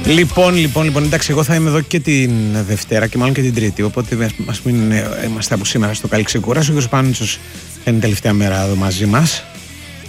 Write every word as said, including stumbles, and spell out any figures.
Λοιπόν, λοιπόν, λοιπόν, εντάξει, εγώ θα είμαι εδώ και την Δευτέρα και μάλλον και την Τρίτη. Οπότε ας μην είμαστε από σήμερα στο καλή ξεκούραση. Ο κ. Πάντσος είναι η τελευταία μέρα εδώ μαζί μας.